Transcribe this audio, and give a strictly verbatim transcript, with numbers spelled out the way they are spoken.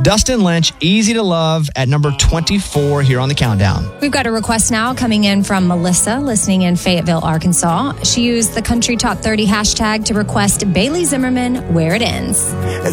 Dustin Lynch, Easy to Love at number twenty-four here on the countdown. We've got a request now coming in from Melissa, listening in Fayetteville, Arkansas. She used the Country Top thirty hashtag to request Bailey Zimmerman, Where It Ends.